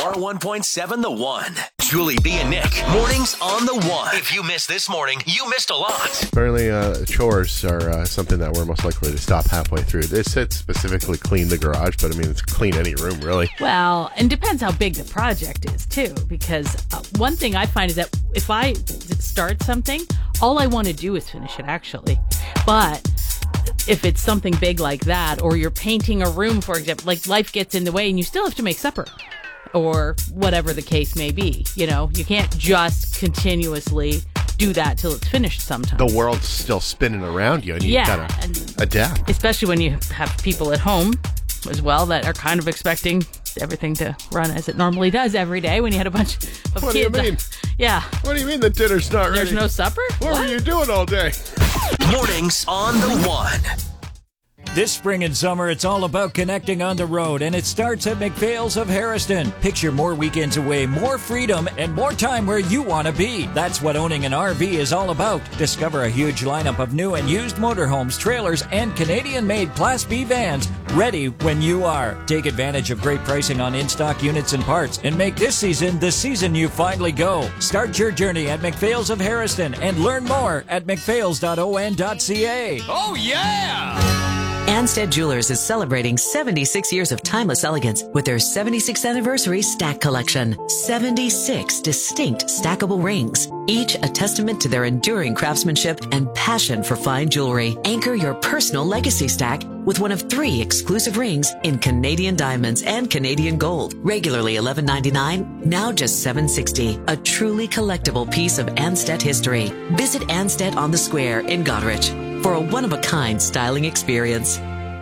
101.7 The One. Julie B and Nick. Mornings on The One. If you missed this morning, you missed a lot. Apparently, chores are something that we're most likely to stop halfway through. They said specifically clean the garage, but I mean, it's clean any room, really. Well, and depends how big the project is, too, because one thing I find is that if I start something, all I want to do is finish it, actually. But if it's something big like that, or you're painting a room, for example, like life gets in the way and you still have to make supper or whatever the case may be. You know, you can't just continuously do that till it's finished sometimes. The world's still spinning around you and you've got to adapt. Especially when you have people at home as well that are kind of expecting everything to run as it normally does every day when you had a bunch of kids. What do you mean? Yeah. What do you mean the dinner's not ready? There's no supper? What were you doing all day? Mornings on The One. This spring and summer, it's all about connecting on the road, and it starts at McPhail's of Harrison. Picture more weekends away, more freedom, and more time where you want to be. That's what owning an RV is all about. Discover a huge lineup of new and used motorhomes, trailers, and Canadian-made Class B vans ready when you are. Take advantage of great pricing on in-stock units and parts, and make this season the season you finally go. Start your journey at McPhail's of Harrison and learn more at mcphails.on.ca. Oh, yeah! Anstead Jewelers is celebrating 76 years of timeless elegance with their 76th anniversary stack collection. 76 distinct stackable rings, each a testament to their enduring craftsmanship and passion for fine jewelry. Anchor your personal legacy stack with one of 3 exclusive rings in Canadian diamonds and Canadian gold. Regularly $11.99, now just $7.60. A truly collectible piece of Anstead history. Visit Anstead on the Square in Goderich for a one-of-a-kind styling experience.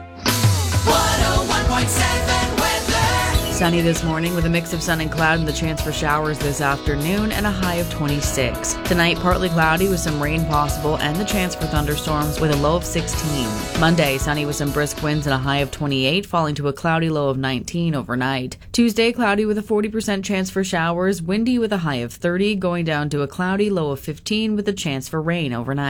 101.7 weather. Sunny this morning with a mix of sun and cloud and the chance for showers this afternoon and a high of 26. Tonight, partly cloudy with some rain possible and the chance for thunderstorms with a low of 16. Monday, sunny with some brisk winds and a high of 28, falling to a cloudy low of 19 overnight. Tuesday, cloudy with a 40% chance for showers, windy with a high of 30, going down to a cloudy low of 15 with a chance for rain overnight.